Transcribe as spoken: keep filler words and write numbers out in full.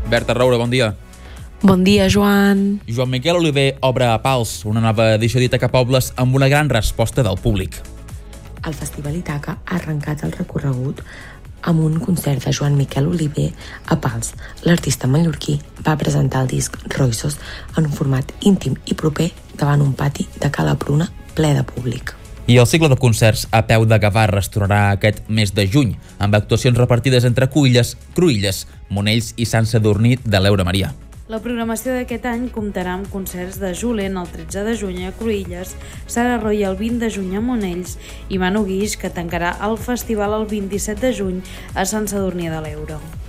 Berta Roura, bon dia. Bon dia, Joan. Joan Miquel Oliver obre a Pals, una nova edició d'Itaca Pobles amb una gran resposta del públic. El Festival Itaca ha arrencat el recorregut amb un concert de Joan Miquel Oliver a Pals. L'artista mallorquí va presentar el disc Roïssos en un format íntim i proper davant un pati de Cala Pruna ple de públic. I el cicle de concerts a peu de Gavarra es tornarà aquest mes de juny, amb actuacions repartides entre Cruïlles, Cruïlles, Monells i Sant Sadurní de l'Eure Maria. La programació d'aquest any comptarà amb concerts de Julen el tretze de juny a Cruïlles, Sara Roy el vint de juny a Monells i Manu Guix, que tancarà el festival el vint-i-set de juny a Sant Sadurní de l'Eure.